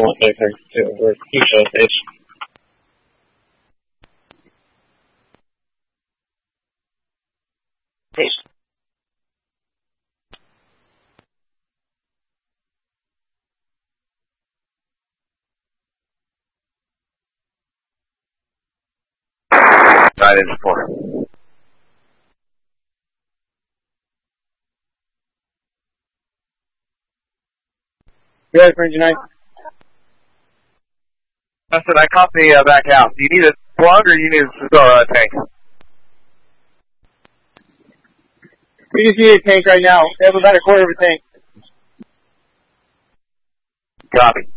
132. We're Keisha stage. Side engine 4. You ready for engine 9? I said I caught the back house. Do you need a plug or do you need a tank? We just need a tank right now. We have about a quarter of a tank. Copy.